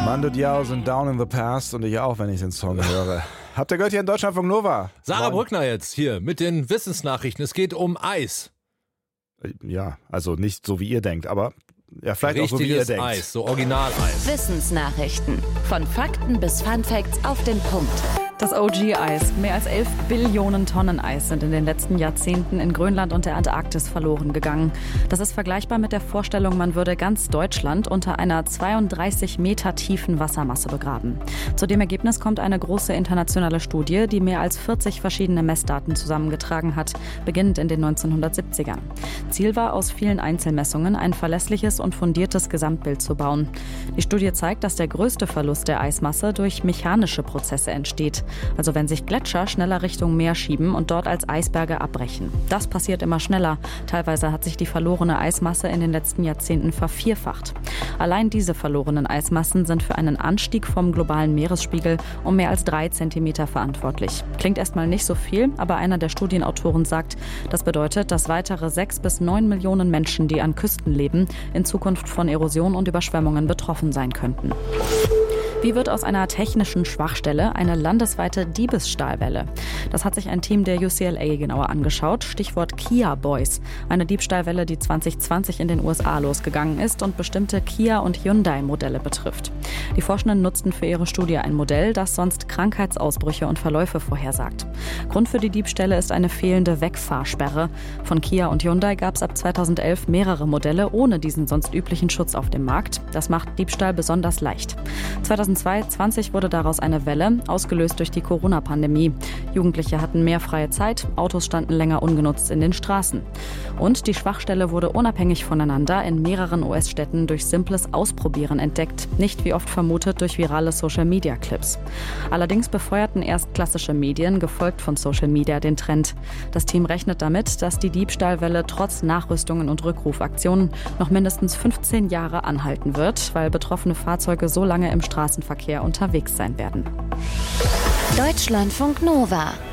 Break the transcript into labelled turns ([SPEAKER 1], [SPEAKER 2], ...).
[SPEAKER 1] Mando Diao sind Down in the Past und ich auch, wenn ich den Song höre. Habt ihr gehört hier in Deutschlandfunk Nova?
[SPEAKER 2] Sarah Brückner jetzt hier mit den Wissensnachrichten. Es geht um Eis.
[SPEAKER 1] Ja, also nicht so wie ihr denkt, aber ja, vielleicht auch so wie ihr denkt.
[SPEAKER 2] Eis, so Original-Eis.
[SPEAKER 3] Wissensnachrichten. Von Fakten bis Funfacts auf den Punkt.
[SPEAKER 4] Das OG-Eis. Mehr als 11 Billionen Tonnen Eis sind in den letzten Jahrzehnten in Grönland und der Antarktis verloren gegangen. Das ist vergleichbar mit der Vorstellung, man würde ganz Deutschland unter einer 32 Meter tiefen Wassermasse begraben. Zu dem Ergebnis kommt eine große internationale Studie, die mehr als 40 verschiedene Messdaten zusammengetragen hat, beginnend in den 1970ern. Ziel war, aus vielen Einzelmessungen ein verlässliches und fundiertes Gesamtbild zu bauen. Die Studie zeigt, dass der größte Verlust der Eismasse durch mechanische Prozesse entsteht. Also wenn sich Gletscher schneller Richtung Meer schieben und dort als Eisberge abbrechen. Das passiert immer schneller. Teilweise hat sich die verlorene Eismasse in den letzten Jahrzehnten vervierfacht. Allein diese verlorenen Eismassen sind für einen Anstieg vom globalen Meeresspiegel um mehr als 3 Zentimeter verantwortlich. Klingt erstmal nicht so viel, aber einer der Studienautoren sagt, das bedeutet, dass weitere 6 bis 9 Millionen Menschen, die an Küsten leben, in Zukunft von Erosion und Überschwemmungen betroffen sein könnten. Wie wird aus einer technischen Schwachstelle eine landesweite Diebesstahlwelle? Das hat sich ein Team der UCLA genauer angeschaut. Stichwort Kia Boys. Eine Diebstahlwelle, die 2020 in den USA losgegangen ist und bestimmte Kia- und Hyundai-Modelle betrifft. Die Forschenden nutzten für ihre Studie ein Modell, das sonst Krankheitsausbrüche und Verläufe vorhersagt. Grund für die Diebstähle ist eine fehlende Wegfahrsperre. Von Kia und Hyundai gab es ab 2011 mehrere Modelle ohne diesen sonst üblichen Schutz auf dem Markt. Das macht Diebstahl besonders leicht. 2020 wurde daraus eine Welle, ausgelöst durch die Corona-Pandemie. Jugendliche hatten mehr freie Zeit, Autos standen länger ungenutzt in den Straßen. Und die Schwachstelle wurde unabhängig voneinander in mehreren US-Städten durch simples Ausprobieren entdeckt, nicht wie oft vermutet durch virale Social-Media-Clips. Allerdings befeuerten erst klassische Medien, gefolgt von Social Media, den Trend. Das Team rechnet damit, dass die Diebstahlwelle trotz Nachrüstungen und Rückrufaktionen noch mindestens 15 Jahre anhalten wird, weil betroffene Fahrzeuge so lange im Straßenverkehr unterwegs sein werden.
[SPEAKER 3] Deutschlandfunk Nova.